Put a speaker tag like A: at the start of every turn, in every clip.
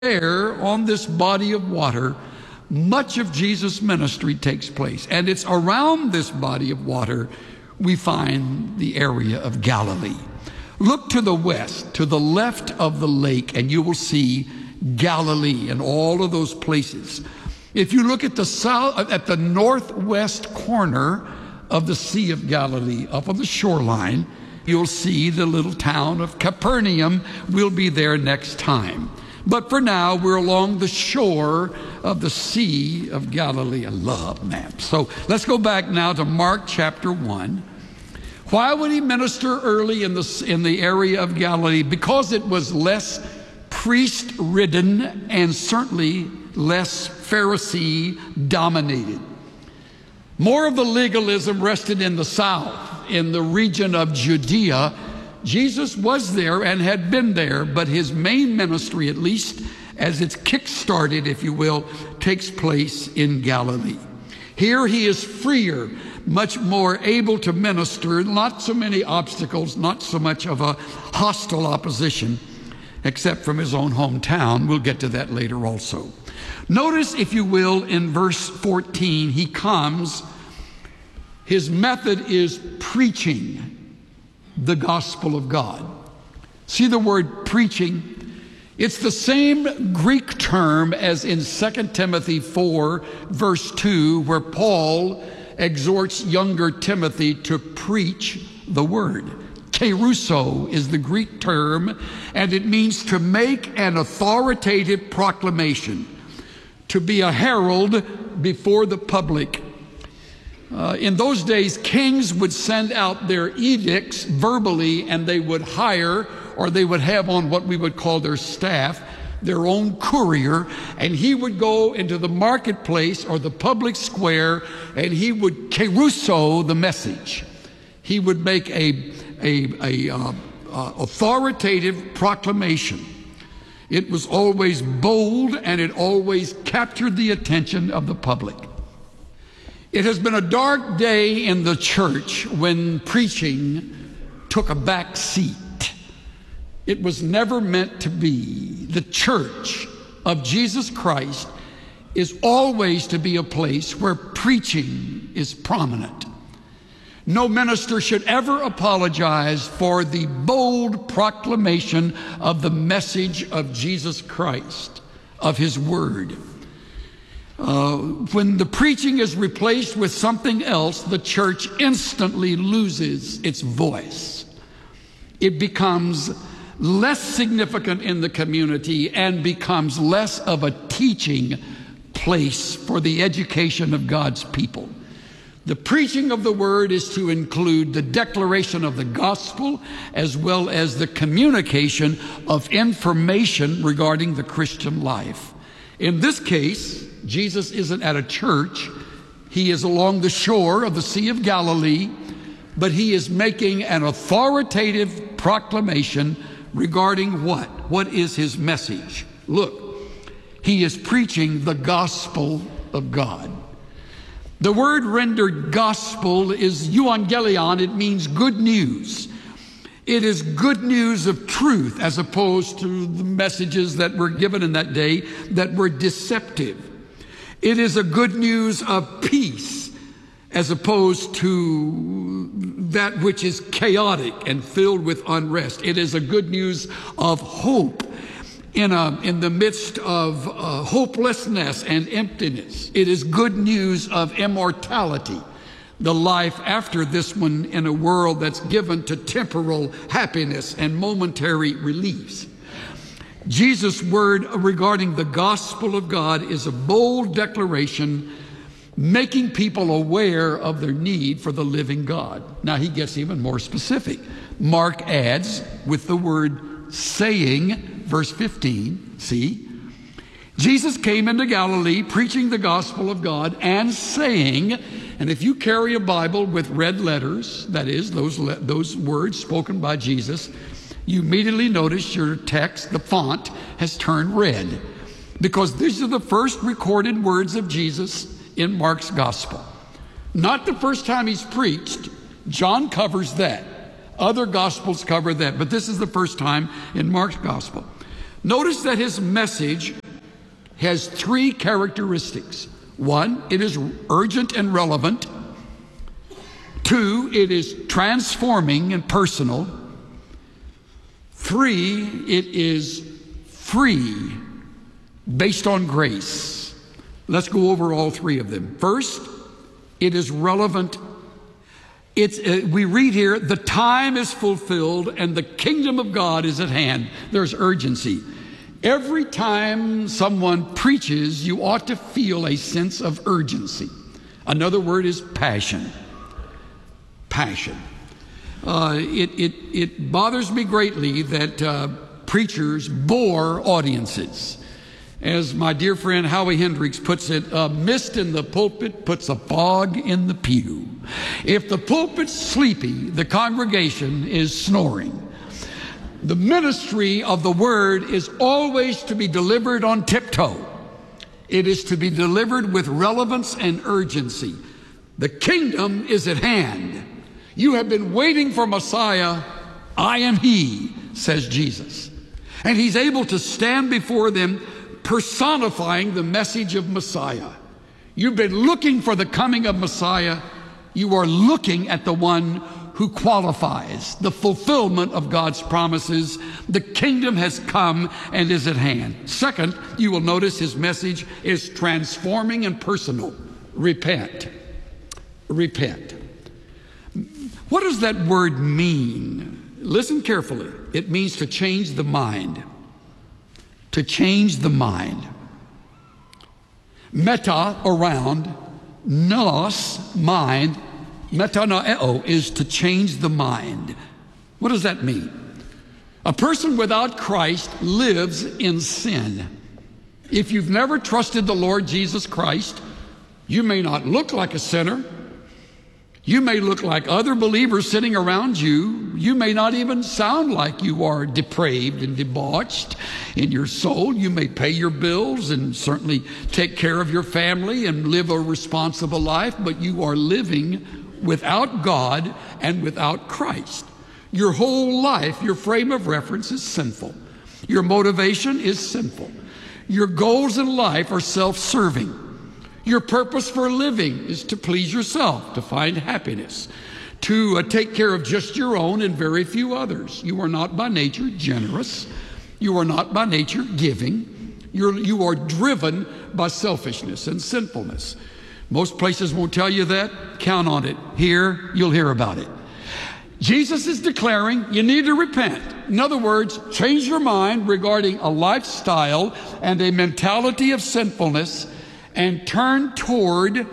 A: there on this body of water, much of Jesus' ministry takes place. And it's around this body of water we find the area of Galilee. Look to the west, to the left of the lake, and you will see Galilee and all of those places. If you look at the south, at the northwest corner of the Sea of Galilee, up on the shoreline, you'll see the little town of Capernaum. We'll be there next time. But for now, we're along the shore of the Sea of Galilee. I love maps. So let's go back now to Mark chapter 1. Why would he minister early in the area of Galilee? Because it was less priest-ridden and certainly less Pharisee-dominated. More of the legalism rested in the south, in the region of Judea. Jesus was there and had been there, but his main ministry, at least as it's kick-started, if you will, takes place in Galilee. Here he is freer, much more able to minister, not so many obstacles, not so much of a hostile opposition, except from his own hometown. We'll get to that later also. Notice, if you will, in verse 14, he comes. His method is preaching the gospel of God. See the word preaching? It's the same Greek term as in 2 Timothy 4, verse 2, where Paul exhorts younger Timothy to preach the word. Kerusso is the Greek term, and it means to make an authoritative proclamation, to be a herald before the public. In those days, kings would send out their edicts verbally, and they would hire, or they would have on what we would call their staff, their own courier, and he would go into the marketplace or the public square, and he would kerusso the message. He would make a authoritative proclamation. It was always bold, and it always captured the attention of the public. It has been a dark day in the church when preaching took a back seat. It was never meant to be. The church of Jesus Christ is always to be a place where preaching is prominent. No minister should ever apologize for the bold proclamation of the message of Jesus Christ, of his word. When the preaching is replaced with something else, the church instantly loses its voice. It becomes less significant in the community and becomes less of a teaching place for the education of God's people. The preaching of the word is to include the declaration of the gospel as well as the communication of information regarding the Christian life. In this case, Jesus isn't at a church. He is along the shore of the Sea of Galilee, but he is making an authoritative proclamation regarding what? What is his message? Look, he is preaching the gospel of God. The word rendered gospel is euangelion. It means good news. It is good news of truth as opposed to the messages that were given in that day that were deceptive. It is a good news of peace as opposed to that which is chaotic and filled with unrest. It is a good news of hope in the midst of hopelessness and emptiness. It is good news of immortality, the life after this one in a world that's given to temporal happiness and momentary reliefs. Jesus' word regarding the gospel of God is a bold declaration, making people aware of their need for the living God. Now he gets even more specific. Mark adds with the word saying, verse 15, see? Jesus came into Galilee preaching the gospel of God and saying, and if you carry a Bible with red letters, that is, those words spoken by Jesus, you immediately notice your text, the font, has turned red, because these are the first recorded words of Jesus in Mark's gospel. Not the first time he's preached. John covers that. Other gospels cover that, but this is the first time in Mark's gospel. Notice that his message has three characteristics. One, it is urgent and relevant. Two, it is transforming and personal. Three, it is free, based on grace. Let's go over all three of them. First, it is relevant. We read here, the time is fulfilled and the kingdom of God is at hand. There's urgency. Every time someone preaches, you ought to feel a sense of urgency. Another word is passion. Passion. It bothers me greatly that preachers bore audiences. As my dear friend Howie Hendricks puts it, a mist in the pulpit puts a fog in the pew. If the pulpit's sleepy, the congregation is snoring. The ministry of the word is always to be delivered on tiptoe. It is to be delivered with relevance and urgency. The kingdom is at hand. You have been waiting for Messiah. I am he, says Jesus. And he's able to stand before them personifying the message of Messiah. You've been looking for the coming of Messiah. You are looking at the one who qualifies the fulfillment of God's promises. The kingdom has come and is at hand. Second, you will notice his message is transforming and personal. Repent. Repent. What does that word mean? Listen carefully. It means to change the mind. To change the mind. Meta, around. Nous, mind. Metanoeo is to change the mind. What does that mean? A person without Christ lives in sin. If you've never trusted the Lord Jesus Christ, you may not look like a sinner. You may look like other believers sitting around you. You may not even sound like you are depraved and debauched in your soul. You may pay your bills and certainly take care of your family and live a responsible life, but you are living without God and without Christ. Your whole life, your frame of reference is sinful. Your motivation is sinful. Your goals in life are self-serving. Your purpose for living is to please yourself, to find happiness, to take care of just your own and very few others. You are not by nature generous. You are not by nature giving. You are driven by selfishness and sinfulness. Most places won't tell you that. Count on it. Here, you'll hear about it. Jesus is declaring you need to repent. In other words, change your mind regarding a lifestyle and a mentality of sinfulness and turn toward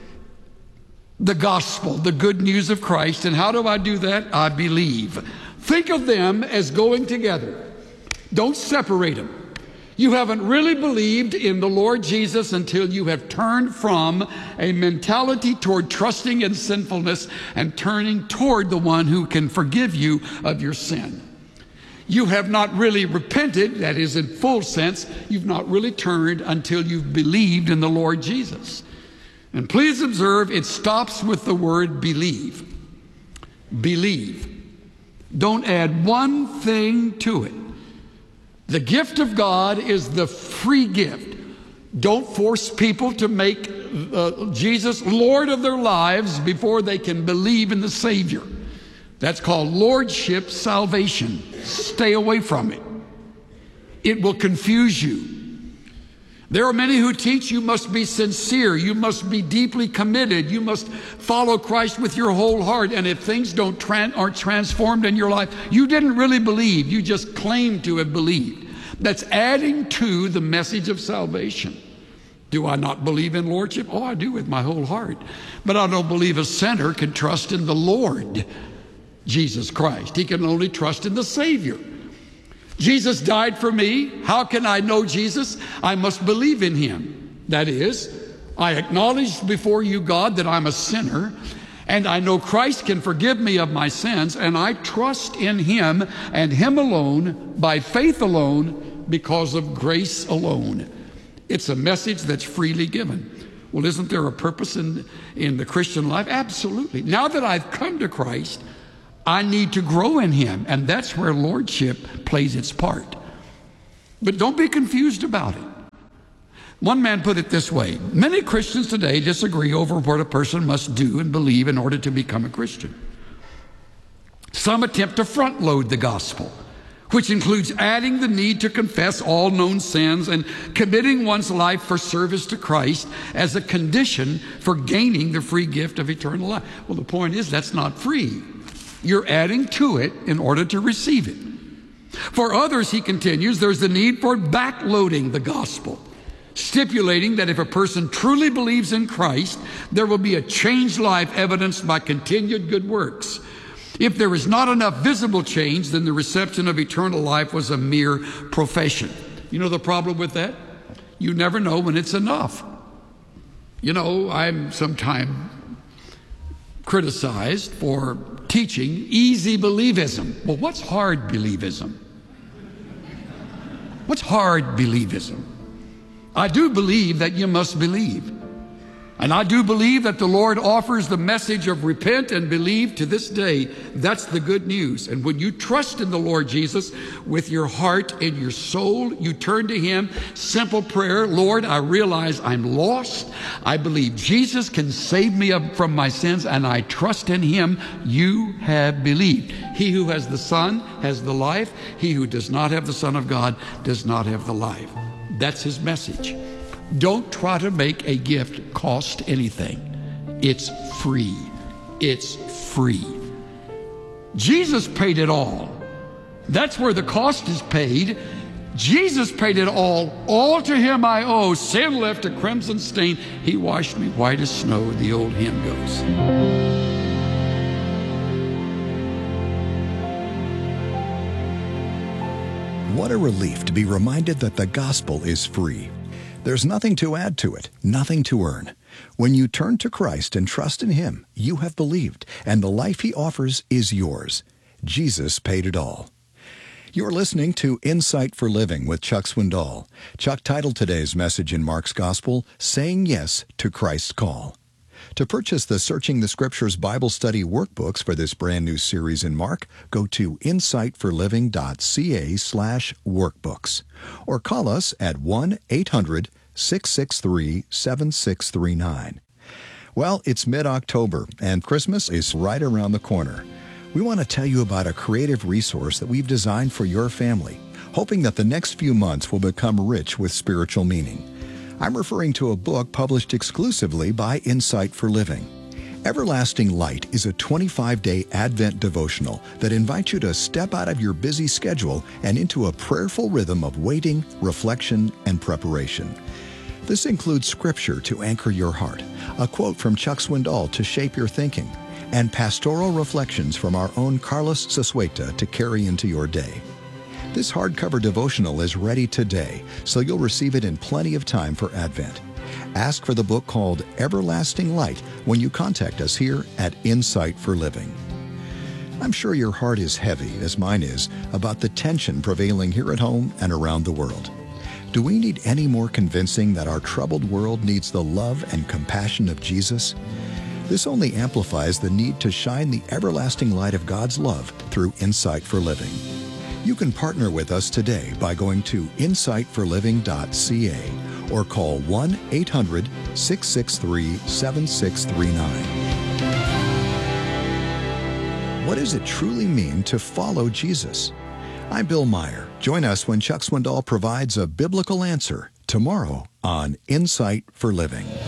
A: the gospel, the good news of Christ. And how do I do that? I believe. Think of them as going together. Don't separate them. You haven't really believed in the Lord Jesus until you have turned from a mentality toward trusting in sinfulness and turning toward the one who can forgive you of your sin. You have not really repented, that is in full sense. You've not really turned until you've believed in the Lord Jesus. And please observe, it stops with the word believe. Believe. Don't add one thing to it. The gift of God is the free gift. Don't force people to make Jesus Lord of their lives before they can believe in the Savior. That's called lordship salvation. Stay away from it. It will confuse you. There are many who teach you must be sincere. You must be deeply committed. You must follow Christ with your whole heart. And if things aren't transformed in your life, you didn't really believe. You just claim to have believed. That's adding to the message of salvation. Do I not believe in lordship? Oh, I do with my whole heart. But I don't believe a sinner can trust in the Lord Jesus Christ. He can only trust in the Savior. Jesus died for me. How can I know Jesus? I must believe in him. That is, I acknowledge before you, God, that I'm a sinner, and I know Christ can forgive me of my sins, and I trust in him and him alone, by faith alone, because of grace alone. It's a message that's freely given. Well, isn't there a purpose in the Christian life? Absolutely. Now that I've come to Christ, I need to grow in him, and that's where lordship plays its part. But don't be confused about it. One man put it this way: many Christians today disagree over what a person must do and believe in order to become a Christian. Some attempt to front load the gospel, which includes adding the need to confess all known sins and committing one's life for service to Christ as a condition for gaining the free gift of eternal life. Well, the point is that's not free. You're adding to it in order to receive it. For others, he continues, there's the need for backloading the gospel, stipulating that if a person truly believes in Christ, there will be a changed life evidenced by continued good works. If there is not enough visible change, then the reception of eternal life was a mere profession. You know the problem with that? You never know when it's enough. You know, I'm sometimes criticized for teaching easy believism. Well, what's hard believism? What's hard believism? I do believe that you must believe. And I do believe that the Lord offers the message of repent and believe to this day. That's the good news. And when you trust in the Lord Jesus with your heart and your soul, you turn to Him, simple prayer: Lord, I realize I'm lost. I believe Jesus can save me from my sins, and I trust in Him. You have believed. He who has the Son has the life. He who does not have the Son of God does not have the life. That's His message. Don't try to make a gift cost anything. It's free. It's free. Jesus paid it all. That's where the cost is paid. Jesus paid it all. All to Him I owe. Sin left a crimson stain. He washed me white as snow, the old hymn goes.
B: What a relief to be reminded that the gospel is free. There's nothing to add to it, nothing to earn. When you turn to Christ and trust in Him, you have believed, and the life He offers is yours. Jesus paid it all. You're listening to Insight for Living with Chuck Swindoll. Chuck titled today's message in Mark's Gospel, Saying Yes to Christ's Call. To purchase the Searching the Scriptures Bible Study workbooks for this brand new series in Mark, go to insightforliving.ca/workbooks or call us at 1-800-663-7639. Well, it's mid-October and Christmas is right around the corner. We want to tell you about a creative resource that we've designed for your family, hoping that the next few months will become rich with spiritual meaning. I'm referring to a book published exclusively by Insight for Living. Everlasting Light is a 25-day Advent devotional that invites you to step out of your busy schedule and into a prayerful rhythm of waiting, reflection, and preparation. This includes scripture to anchor your heart, a quote from Chuck Swindoll to shape your thinking, and pastoral reflections from our own Carlos Sasueta to carry into your day. This hardcover devotional is ready today, so you'll receive it in plenty of time for Advent. Ask for the book called Everlasting Light when you contact us here at Insight for Living. I'm sure your heart is heavy, as mine is, about the tension prevailing here at home and around the world. Do we need any more convincing that our troubled world needs the love and compassion of Jesus? This only amplifies the need to shine the everlasting light of God's love through Insight for Living. You can partner with us today by going to insightforliving.ca or call 1-800-663-7639. What does it truly mean to follow Jesus? I'm Bill Meyer. Join us when Chuck Swindoll provides a biblical answer tomorrow on Insight for Living.